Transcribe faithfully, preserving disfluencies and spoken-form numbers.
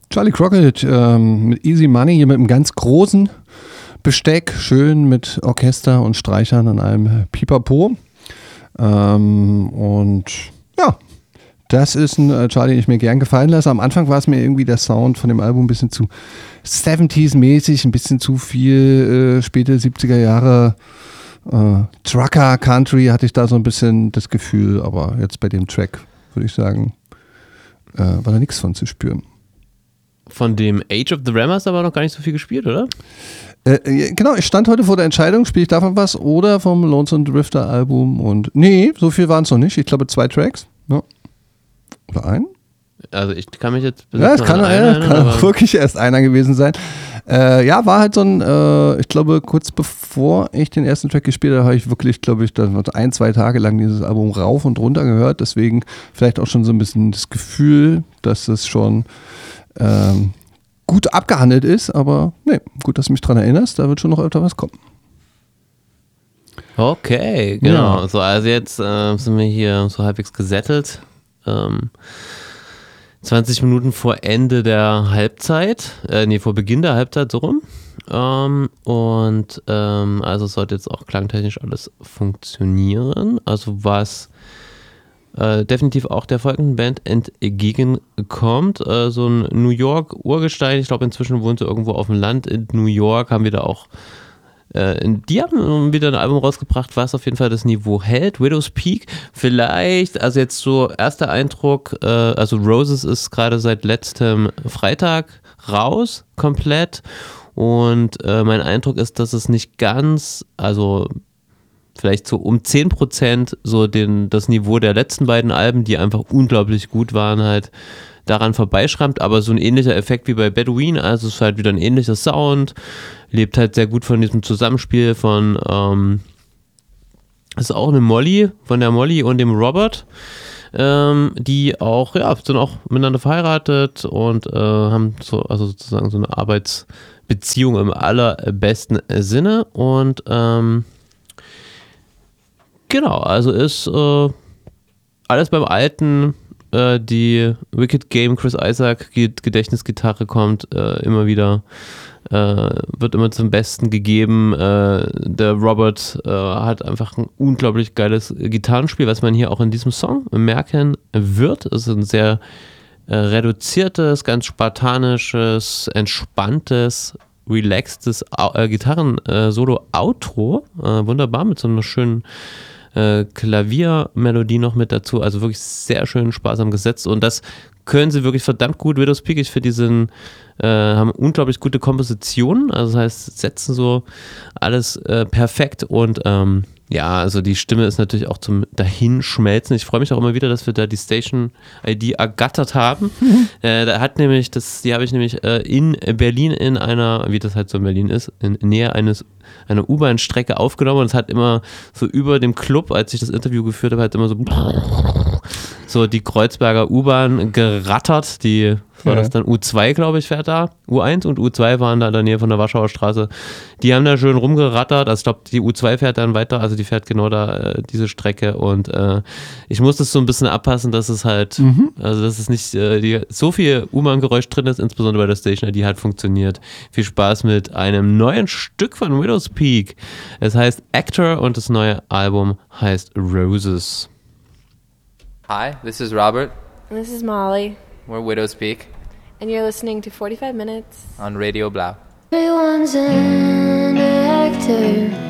Charlie Crockett ähm, mit Easy Money, hier mit einem ganz großen Besteck, schön mit Orchester und Streichern und allem Pipapo. Ähm, und ja, das ist ein äh, Charlie, den ich mir gern gefallen lasse. Am Anfang war es mir irgendwie der Sound von dem Album ein bisschen zu siebziger-mäßig, ein bisschen zu viel äh, späte siebziger Jahre äh, Trucker Country hatte ich da so ein bisschen das Gefühl, aber jetzt bei dem Track würde ich sagen, äh, war da nichts von zu spüren. Von dem Age of the Ram hast du aber noch gar nicht so viel gespielt, oder? Äh, genau, ich stand heute vor der Entscheidung, spiele ich davon was oder vom Lonesome Drifter Album und nee, so viel waren es noch nicht. Ich glaube zwei Tracks. Ja. Oder ein? Also ich kann mich jetzt... Ja, es kann, äh, kann auch wirklich erst einer gewesen sein. Äh, ja, war halt so ein, äh, ich glaube, kurz bevor ich den ersten Track gespielt habe, habe ich wirklich, glaube ich, dann ein, zwei Tage lang dieses Album rauf und runter gehört. Deswegen vielleicht auch schon so ein bisschen das Gefühl, dass es schon ähm, gut abgehandelt ist. Aber nee, gut, dass du mich dran erinnerst, da wird schon noch öfter was kommen. Okay, genau. Ja. So, also jetzt äh, sind wir hier so halbwegs gesettelt. Ähm, zwanzig Minuten vor Ende der Halbzeit, äh, nee, vor Beginn der Halbzeit, so rum. Ähm, und ähm, also sollte jetzt auch klangtechnisch alles funktionieren. Also was äh, definitiv auch der folgenden Band entgegenkommt. Äh, so ein New York Urgestein, ich glaube inzwischen wohnt sie irgendwo auf dem Land in New York, haben wir da auch Äh, die haben wieder ein Album rausgebracht, was auf jeden Fall das Niveau hält. Widow's Peak, vielleicht, also jetzt so erster Eindruck, äh, also Roses ist gerade seit letztem Freitag raus, komplett. Und äh, mein Eindruck ist, dass es nicht ganz, also vielleicht so um zehn Prozent so den, das Niveau der letzten beiden Alben, die einfach unglaublich gut waren, halt daran vorbeischrammt, aber so ein ähnlicher Effekt wie bei Bedouin, also es ist halt wieder ein ähnlicher Sound, lebt halt sehr gut von diesem Zusammenspiel von, ähm, ist auch eine Molly, von der Molly und dem Robert, ähm, die auch, ja, sind auch miteinander verheiratet und äh, haben so, also sozusagen so eine Arbeitsbeziehung im allerbesten Sinne und ähm, genau, also ist äh, alles beim Alten. Die Wicked Game Chris Isaak Gedächtnisgitarre kommt äh, immer wieder, äh, wird immer zum Besten gegeben. Äh, der Robert äh, hat einfach ein unglaublich geiles Gitarrenspiel, was man hier auch in diesem Song merken wird. Es ist ein sehr äh, reduziertes, ganz spartanisches, entspanntes, relaxtes äh, Gitarren-Solo-Outro. Äh, wunderbar mit so einer schönen Äh, Klaviermelodie noch mit dazu, also wirklich sehr schön sparsam gesetzt und das können sie wirklich verdammt gut. Widow's Peak, ich finde, die sind, äh, haben unglaublich gute Kompositionen, also das heißt, setzen so alles äh, perfekt und ähm, ja, also die Stimme ist natürlich auch zum Dahinschmelzen. Ich freue mich auch immer wieder, dass wir da die Station-I D ergattert haben. Mhm. Äh, da hat nämlich, das, die habe ich nämlich äh, in Berlin in einer, wie das halt so in Berlin ist, in Nähe eines einer U-Bahn-Strecke aufgenommen und es hat immer so über dem Club, als ich das Interview geführt habe, halt immer so so die Kreuzberger U-Bahn gerattert, die war ja. Das dann U zwei, glaube ich, fährt da. U eins und U zwei waren da in der Nähe von der Warschauer Straße. Die haben da schön rumgerattert. Also ich glaube, die U zwei fährt dann weiter, also die fährt genau da äh, diese Strecke und äh, ich muss das so ein bisschen abpassen, dass es halt, mhm. also dass es nicht äh, die, so viel U-Bahn-Geräusch drin ist, insbesondere bei der Station, die halt funktioniert. Viel Spaß mit einem neuen Stück von Widow's Peak. Es heißt Actor und das neue Album heißt Roses. Hi, this is Robert. And this is Molly. We're Widow's Peak. And you're listening to forty-five minutes on Radio Blau. Everyone's an actor.